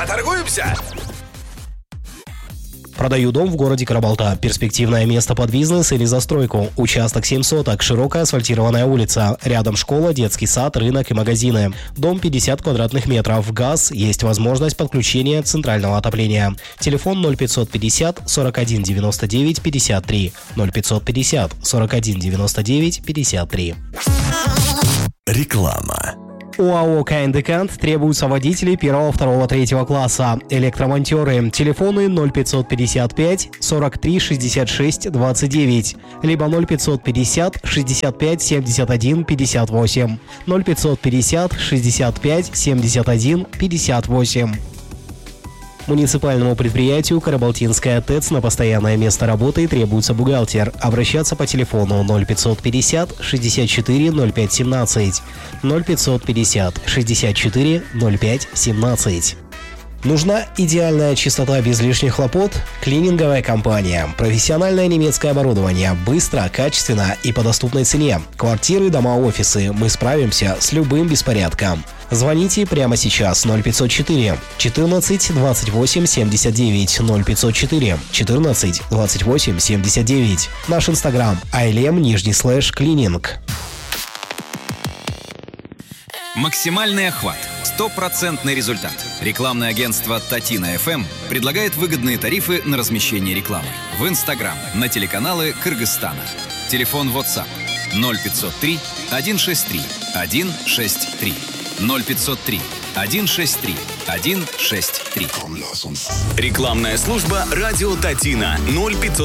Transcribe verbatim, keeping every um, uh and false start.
Поторгуемся? Продаю дом в городе Карабалта. Перспективное место под бизнес или застройку. Участок семь соток, широкая асфальтированная улица. Рядом школа, детский сад, рынок и магазины. Дом пятьдесят квадратных метров. Газ. Есть возможность подключения центрального отопления. Телефон ноль пятьсот пятьдесят сорок один девяносто девять пятьдесят три. ноль пятьсот пятьдесят сорок один девяносто девять пятьдесят три. Реклама. ОАО «КНДКант» требуются водители первого, второго, третьего класса, электромонтеры. Телефоны ноль пятьсот пятьдесят пять сорок три шестьдесят шесть двадцать девять, либо ноль пятьсот пятьдесят шестьдесят пять семьдесят один пятьдесят восемь, ноль пятьсот пятьдесят шестьдесят пять семьдесят один пятьдесят восемь. Муниципальному предприятию «Карабалтинская ТЭЦ» на постоянное место работы требуется бухгалтер. Обращаться по телефону ноль пятьсот пятьдесят шестьдесят четыре ноль пять семнадцать, ноль пятьсот пятьдесят шестьдесят четыре ноль пять семнадцать. Нужна идеальная чистота без лишних хлопот? Клининговая компания. Профессиональное немецкое оборудование. Быстро, качественно и по доступной цене. Квартиры, дома, офисы. Мы справимся с любым беспорядком. Звоните прямо сейчас ноль пятьсот четыре четырнадцать двадцать восемь семьдесят девять, ноль пятьсот четыре четырнадцать двадцать восемь семьдесят девять. Наш инстаграм айлем нижний слэш клининг. Максимальный охват. Стопроцентный результат. Рекламное агентство Татина эф эм предлагает выгодные тарифы на размещение рекламы в Инстаграм, на телеканалы Кыргызстана. Телефон WhatsApp ноль пятьсот три сто шестьдесят три сто шестьдесят три, ноль пятьсот три сто шестьдесят три сто шестьдесят три. Рекламная служба «Радио Татина» ноль пятьсот